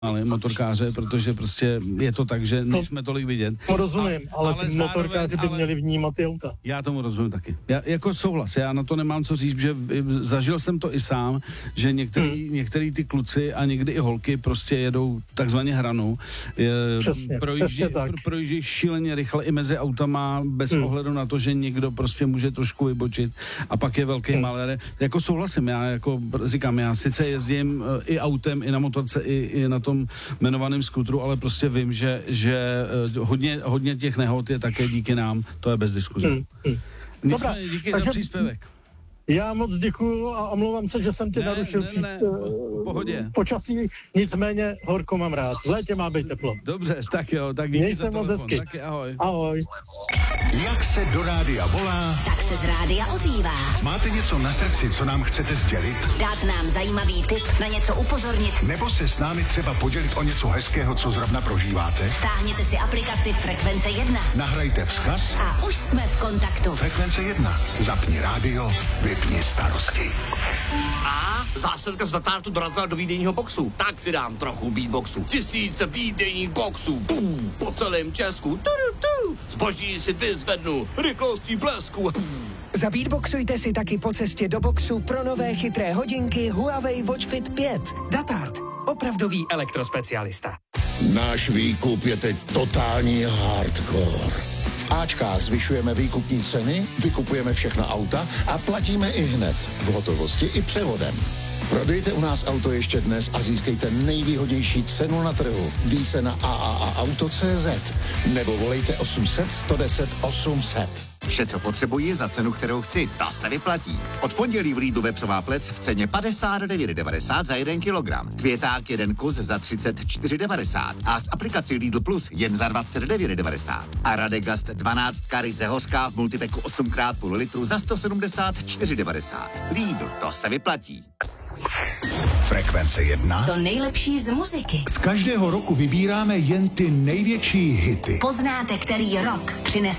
ale motorkáře, protože prostě je to tak, že nejsme tolik vidět. To rozumím, ale ty motorkáři by měli vnímat ty auta. Já tomu rozumím taky. Já jako souhlas, já na to nemám co říct, že zažil jsem to i sám, že některý ty kluci a někdy i holky prostě jedou takzvaně hranu. Projíždějí šíleně rychle i mezi autama bez ohledu na to, že někdo prostě může trošku vybočit a pak je velký malér. Jako souhlasím, já jako říkám, já sice jezdím i autem, i na motorce, i na tom jmenovaném skutru, ale prostě vím, že hodně těch nehod je také díky nám, to je bez diskuze. Nicméně díky za příspěvek. Já moc děkuju a omlouvám se, že jsem tě narušil pohodě. Počasí, nicméně horko mám rád. V létě má být teplo. Dobře, tak jo, tak díky za telefon. Taky ahoj. Ahoj. Jak se do rádia volá, tak se z rádia ozývá. Máte něco na srdci, co nám chcete sdělit? Dát nám zajímavý tip, na něco upozornit. Nebo se s námi třeba podělit o něco hezkého, co zrovna prožíváte? Stáhněte si aplikaci Frekvence 1. Nahrajte vzkaz a už jsme v kontaktu. Frekvence 1. Zapni rádio, vypni starosti. A zásilka z Datartu dorazila do výdejního boxu. Tak si dám trochu beatboxu. Tisíce výdejních boxů. Po celém Česku. Zboží si vyzvednu. Rychlostí blesku. Zabeatboxujte si taky po cestě do boxu pro nové chytré hodinky Huawei Watch Fit 5. Datart. Opravdový elektrospecialista. Náš výkup je teď totální hardcore. V Ačkách zvyšujeme výkupní ceny, vykupujeme všechna auta a platíme i hned, v hotovosti i převodem. Prodejte u nás auto ještě dnes a získejte nejvýhodnější cenu na trhu. Více na AAAauto.cz nebo volejte 800 110 800. Vše, co potřebuji za cenu, kterou chci, ta se vyplatí. Od pondělí v Lidlu vepřová plec v ceně 59,90 za 1 kilogram. Květák 1 kus za 34,90 a z aplikací Lidl Plus jen za 29,90. A Radegast 12 ryze hořká v multipeku 8x0 litru za 174,90. Lidl, to se vyplatí. Frekvence 1. To nejlepší z muziky. Z každého roku vybíráme jen ty největší hity. Poznáte, který rok přines